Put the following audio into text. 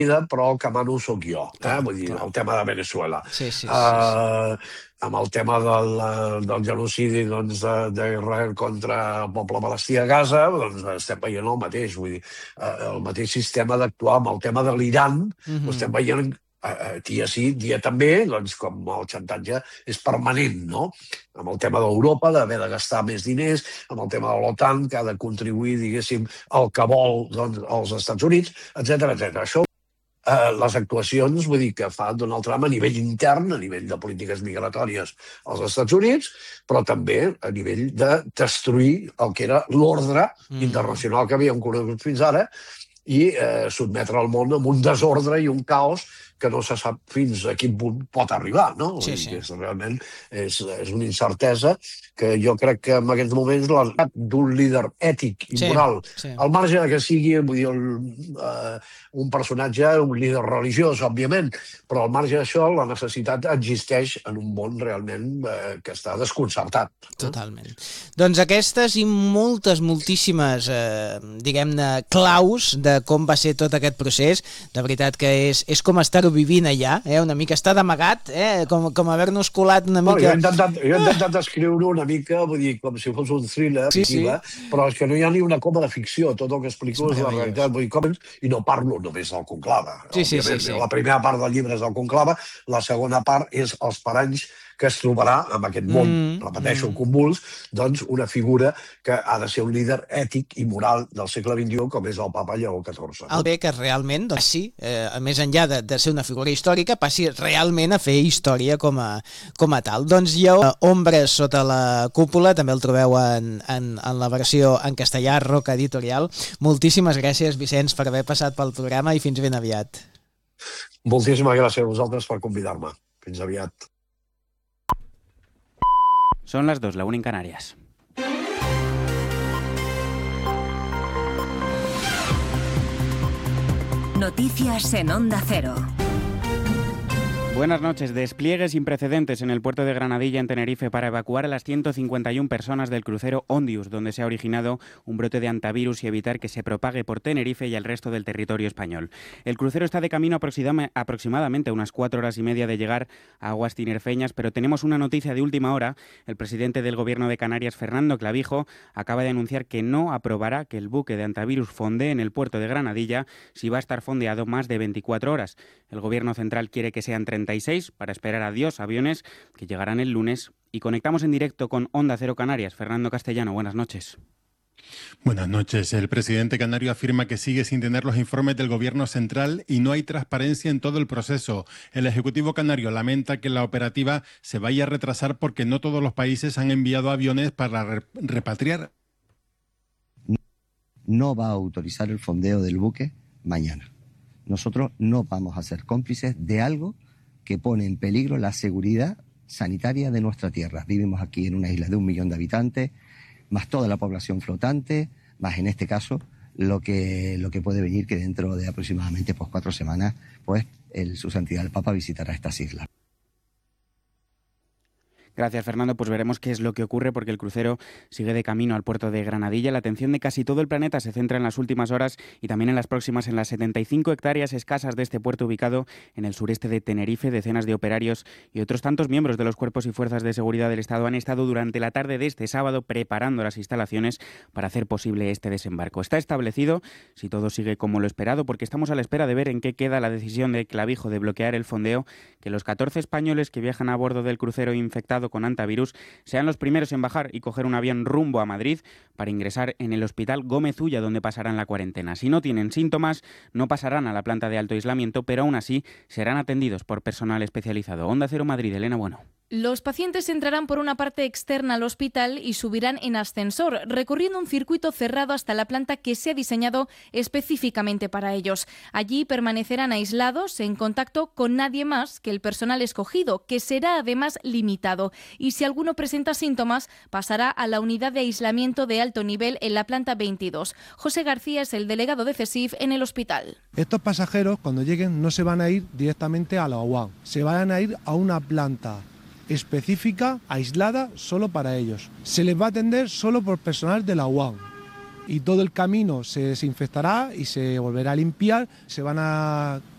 però el que mano sóc jo, vull dir, el tema de Venezuela. Amb el tema del genocidi d'Israel contra el poble palestí a Gaza, doncs estem veient el mateix, vull dir, el mateix sistema d'actuar amb el tema de l'Iran, ho estem veient dia sí, dia també, doncs com el xantatge és permanent, no? Amb el tema d'Europa, d'haver de gastar més diners, amb el tema de l'OTAN, que ha de contribuir, diguéssim, al que vol els Estats Units, etcètera, etcètera. Això les actuacions, vull dir, que fa Donald Trump a nivell intern, a nivell de polítiques migratòries als Estats Units, però també a nivell de destruir el que era l'ordre internacional que havíem conegut fins ara i sotmetre el món amb un desordre i un caos que no se sap fins a quin punt pot arribar, no? Realment és una incertesa que jo crec que en aquests moments l'estat d'un líder ètic i moral, al marge que sigui, vull dir, un personatge, un líder religiós, òbviament, però al marge d'això la necessitat existeix en un món realment que està desconcertat. Totalment. Doncs aquestes i moltíssimes, diguem-ne, claus de com va ser tot aquest procés, de veritat que és com estar-ho vivint allà, una mica està d'amagat, com haver-nos colat una mica... Jo he intentat escriure una mica, vull dir, com si fos un thriller, però és que no hi ha ni una coma de ficció, tot el que explico és la realitat, vull dir, i no parlo només del conclave. La primera part del llibre és el conclave, la segona part és els paranys que es trobarà en aquest món, repeteixo, convuls, doncs una figura que ha de ser un líder ètic i moral del segle XXI, com és el papa Lleó XIV. El bé que realment, doncs sí, més enllà de ser una figura històrica, passi realment a fer història com a tal. Doncs Lleó, Ombres sota la cúpula, també el trobeu en la versió en castellà, Roca Editorial. Moltíssimes gràcies, Vicenç, per haver passat pel programa i fins ben aviat. Moltíssimes gràcies a vosaltres per convidar-me. Fins aviat. Son las 2, la 1 en Canarias. Noticias en Onda Cero. Buenas noches. Despliegue sin precedentes en el puerto de Granadilla, en Tenerife, para evacuar a las 151 personas del crucero Ondius, donde se ha originado un brote de hantavirus y evitar que se propague por Tenerife y el resto del territorio español. El crucero está de camino aproximadamente unas 4 horas y media de llegar a aguas tinerfeñas, pero tenemos una noticia de última hora. El presidente del Gobierno de Canarias, Fernando Clavijo, acaba de anunciar que no aprobará que el buque de hantavirus fondee en el puerto de Granadilla si va a estar fondeado más de 24 horas. El Gobierno central quiere que sean 36 para esperar a 2 aviones que llegarán el lunes. Y conectamos en directo con Onda Cero Canarias. Fernando Castellano, buenas noches. Buenas noches. El presidente canario afirma que sigue sin tener los informes del Gobierno central y no hay transparencia en todo el proceso. El Ejecutivo canario lamenta que la operativa se vaya a retrasar porque no todos los países han enviado aviones para repatriar. No va a autorizar el fondeo del buque mañana. Nosotros no vamos a ser cómplices de algo que pone en peligro la seguridad sanitaria de nuestra tierra. Vivimos aquí en una isla de 1 millón de habitantes, más toda la población flotante, más en este caso lo que puede venir, que dentro de aproximadamente 4 semanas, su santidad el Papa visitará estas islas. Gracias, Fernando. Pues veremos qué es lo que ocurre, porque el crucero sigue de camino al puerto de Granadilla. La atención de casi todo el planeta se centra en las últimas horas y también en las próximas en las 75 hectáreas escasas de este puerto ubicado en el sureste de Tenerife. Decenas de operarios y otros tantos miembros de los cuerpos y fuerzas de seguridad del Estado han estado durante la tarde de este sábado preparando las instalaciones para hacer posible este desembarco. Está establecido, si todo sigue como lo esperado, porque estamos a la espera de ver en qué queda la decisión de Clavijo de bloquear el fondeo, que los 14 españoles que viajan a bordo del crucero infectado con hantavirus sean los primeros en bajar y coger un avión rumbo a Madrid para ingresar en el Hospital Gómez Ulla, donde pasarán la cuarentena. Si no tienen síntomas, no pasarán a la planta de alto aislamiento, pero aún así serán atendidos por personal especializado. Onda Cero Madrid, Elena Bueno. Los pacientes entrarán por una parte externa al hospital y subirán en ascensor, recorriendo un circuito cerrado hasta la planta que se ha diseñado específicamente para ellos. Allí permanecerán aislados, en contacto con nadie más que el personal escogido, que será además limitado. Y si alguno presenta síntomas, pasará a la unidad de aislamiento de alto nivel en la planta 22. José García es el delegado de CESIF en el hospital. Estos pasajeros, cuando lleguen, no se van a ir directamente a la UAM, se van a ir a una planta específica, aislada, solo para ellos. Se les va a atender solo por personal de la UAM y todo el camino se desinfectará y se volverá a limpiar. Se van a